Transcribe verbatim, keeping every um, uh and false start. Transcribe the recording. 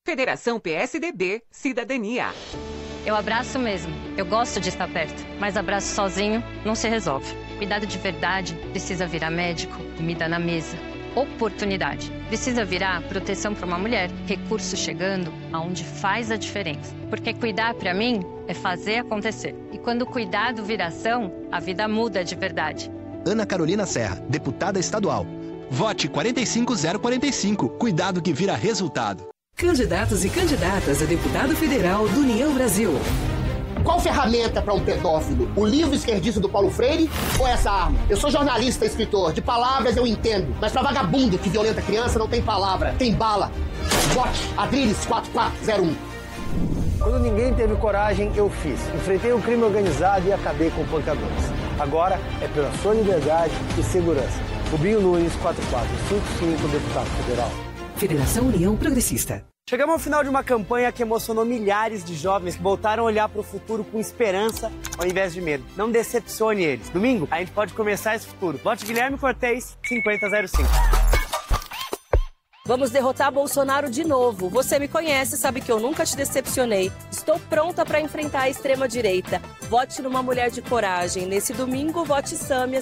Federação P S D B, Cidadania. Eu abraço mesmo. Eu gosto de estar perto, mas abraço sozinho não se resolve. Cuidado de verdade precisa virar médico, comida na mesa, oportunidade. Precisa virar proteção para uma mulher, recurso chegando aonde faz a diferença. Porque cuidar para mim é fazer acontecer. E quando o cuidado vira ação, a vida muda de verdade. Ana Carolina Serra, deputada estadual. Vote quatro cinco zero quatro cinco. Cuidado que vira resultado. Candidatos e candidatas a deputado federal do União Brasil. Qual ferramenta para um pedófilo? O livro esquerdista do Paulo Freire ou essa arma? Eu sou jornalista e escritor. De palavras eu entendo. Mas para vagabundo que violenta criança não tem palavra, tem bala. Vote Adriles quatro quatro zero um. Quando ninguém teve coragem, eu fiz. Enfrentei o crime organizado e acabei com pancadores. Agora é pela sua liberdade e segurança. Rubinho Nunes, quatro quatro cinco cinco, deputado federal. Federação União Progressista. Chegamos ao final de uma campanha que emocionou milhares de jovens que voltaram a olhar para o futuro com esperança ao invés de medo. Não decepcione eles. Domingo, a gente pode começar esse futuro. Vote Guilherme Cortez, cinquenta zero cinco. Vamos derrotar Bolsonaro de novo. Você me conhece, sabe que eu nunca te decepcionei. Estou pronta para enfrentar a extrema-direita. Vote numa mulher de coragem. Nesse domingo, vote Sâmia.